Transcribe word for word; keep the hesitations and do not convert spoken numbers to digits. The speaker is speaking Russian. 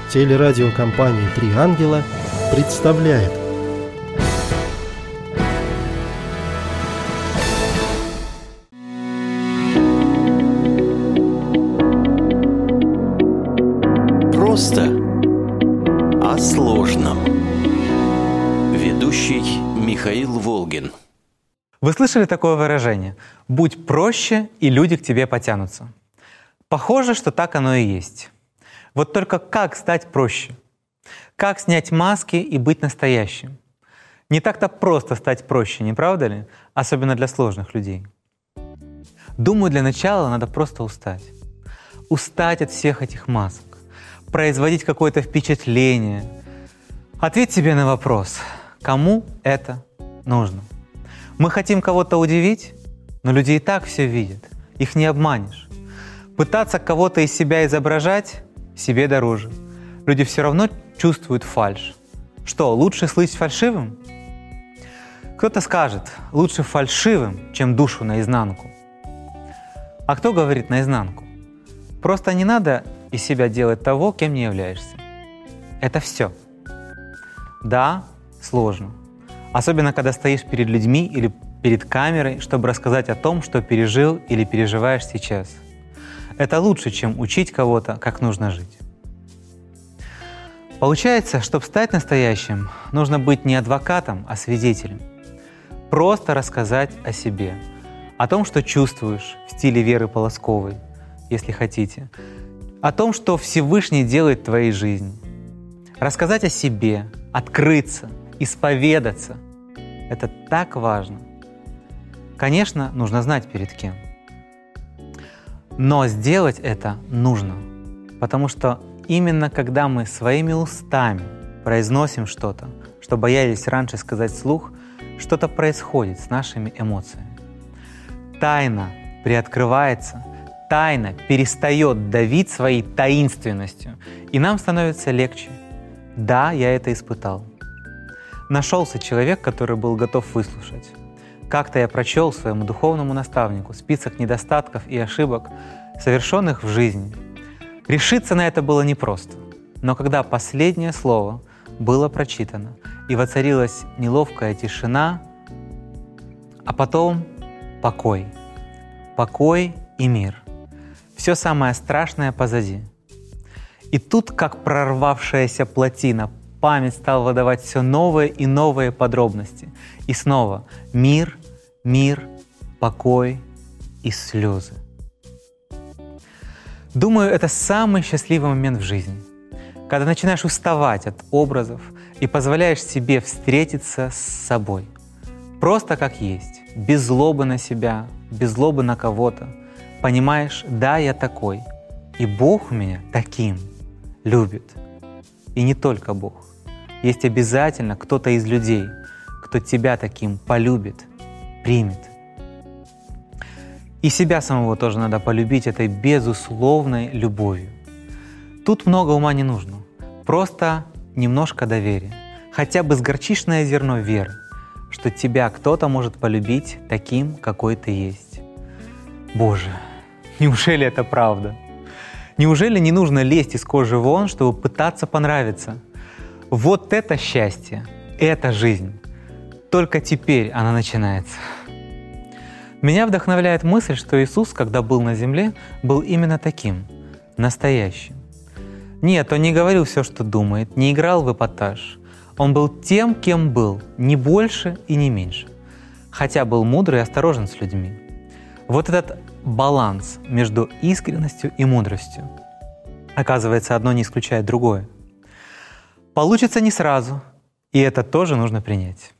Телерадиокомпания «Три ангела» представляет. Просто о сложном. Ведущий Михаил Волгин. Вы слышали такое выражение «будь проще, и люди к тебе потянутся»? Похоже, что так оно и есть. Вот только как стать проще? Как снять маски и быть настоящим? Не так-то просто стать проще, не правда ли? Особенно для сложных людей. Думаю, для начала надо просто устать. Устать от всех этих масок. Производить какое-то впечатление. Ответь себе на вопрос, кому это нужно? Мы хотим кого-то удивить, но люди и так все видят, их не обманешь. Пытаться кого-то из себя изображать себе дороже. Люди все равно чувствуют фальшь. Что, лучше слыть фальшивым? Кто-то скажет, лучше фальшивым, чем душу наизнанку. А кто говорит наизнанку? Просто не надо из себя делать того, кем не являешься. Это все. Да, сложно. Особенно, когда стоишь перед людьми или перед камерой, чтобы рассказать о том, что пережил или переживаешь сейчас. Это лучше, чем учить кого-то, как нужно жить. Получается, чтобы стать настоящим, нужно быть не адвокатом, а свидетелем. Просто рассказать о себе, о том, что чувствуешь, в стиле Веры Полосковой, если хотите, о том, что Всевышний делает в твоей жизни. Рассказать о себе, открыться, исповедаться. Это так важно. Конечно, нужно знать перед кем. Но сделать это нужно, потому что именно когда мы своими устами произносим что-то, что боялись раньше сказать вслух, что-то происходит с нашими эмоциями. Тайна приоткрывается, тайна перестает давить своей таинственностью, и нам становится легче. Да, я это испытал. Нашелся человек, который был готов выслушать. Как-то я прочел своему духовному наставнику список недостатков и ошибок, совершенных в жизни. Решиться на это было непросто, но когда последнее слово было прочитано и воцарилась неловкая тишина, а потом покой, покой и мир. Все самое страшное позади. И тут, как прорвавшаяся плотина, память стала выдавать все новые и новые подробности. И снова мир, мир, покой и слезы. Думаю, это самый счастливый момент в жизни, когда начинаешь уставать от образов и позволяешь себе встретиться с собой. Просто как есть, без злобы на себя, без злобы на кого-то. Понимаешь, да, я такой, и Бог меня таким любит. И не только Бог. Есть обязательно кто-то из людей, кто тебя таким полюбит, примет. И себя самого тоже надо полюбить этой безусловной любовью. Тут много ума не нужно, просто немножко доверия, хотя бы с горчичное зерно веры, что тебя кто-то может полюбить таким, какой ты есть. Боже, неужели это правда? Неужели не нужно лезть из кожи вон, чтобы пытаться понравиться? Вот это счастье, это жизнь. Только теперь она начинается. Меня вдохновляет мысль, что Иисус, когда был на земле, был именно таким, настоящим. Нет, Он не говорил все, что думает, не играл в эпатаж. Он был тем, кем был, не больше и не меньше. Хотя был мудрый и осторожен с людьми. Вот этот баланс между искренностью и мудростью. Оказывается, одно не исключает другое. Получится не сразу, и это тоже нужно принять.